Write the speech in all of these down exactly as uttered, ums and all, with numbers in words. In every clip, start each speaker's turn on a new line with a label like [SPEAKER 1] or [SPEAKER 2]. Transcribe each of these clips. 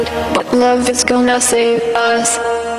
[SPEAKER 1] but love is gonna save us.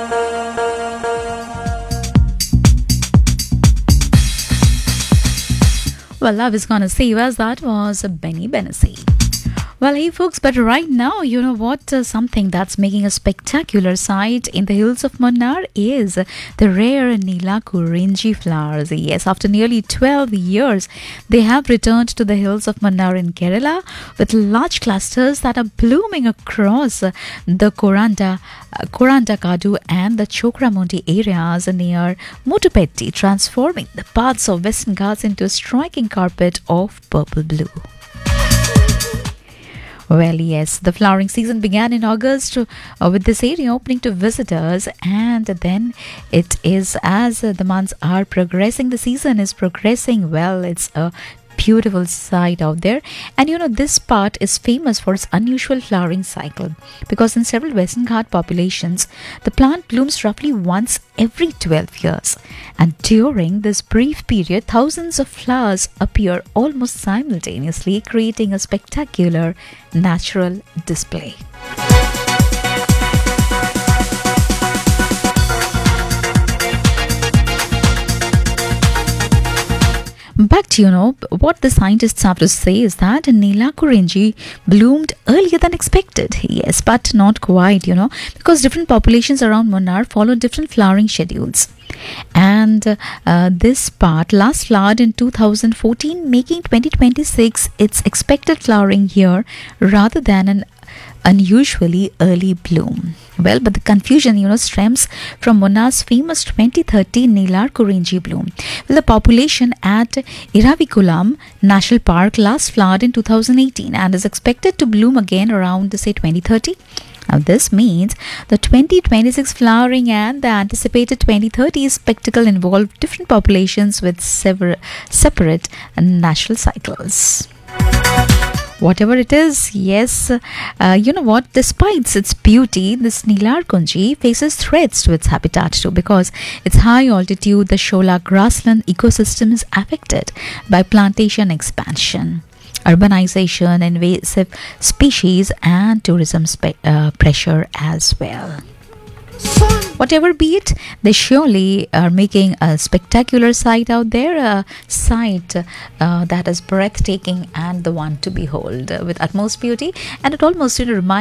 [SPEAKER 2] Well, love is gonna save us. That was Benny Benassi. Well, hey folks, but right now, you know what? Uh, something that's making a spectacular sight in the hills of Munnar is the rare Neelakurinji flowers. Yes, after nearly twelve years, they have returned to the hills of Munnar in Kerala with large clusters that are blooming across uh, the Koranda, uh, Korandakadu and the Chokramundi areas near Mutupetti, transforming the paths of Western Ghats into a striking carpet of purple blue. Well, yes, the flowering season began in August uh, with this area opening to visitors, and then it is as uh, the months are progressing, the season is progressing. Well, it's a beautiful sight out there, and you know this part is famous for its unusual flowering cycle because in several Western Ghat populations the plant blooms roughly once every twelve years, and during this brief period thousands of flowers appear almost simultaneously, creating a spectacular natural display. But you know, what the scientists have to say is that Neelakurinji bloomed earlier than expected. Yes, but not quite, you know, because different populations around Munnar follow different flowering schedules. And uh, this part last flowered in two thousand fourteen, making twenty twenty-six its expected flowering year rather than an unusually early bloom. Well, but the confusion, you know, stems from Munnar's famous twenty thirty Neelakurinji bloom. Well, the population at Iravikulam National Park last flowered in two thousand eighteen and is expected to bloom again around, say, twenty thirty. Now, this means the twenty twenty-six flowering and the anticipated twenty thirty spectacle involve different populations with several separate natural cycles. Whatever it is, yes, uh, you know what, despite its beauty, this Neelakurinji faces threats to its habitat too, because its high altitude, the Shola grassland ecosystem is affected by plantation expansion, urbanization, invasive species, and tourism spe- uh, pressure as well. Whatever be it, they surely are making a spectacular sight out there, a sight uh, that is breathtaking and the one to behold uh, with utmost beauty. And it almost, you know, reminds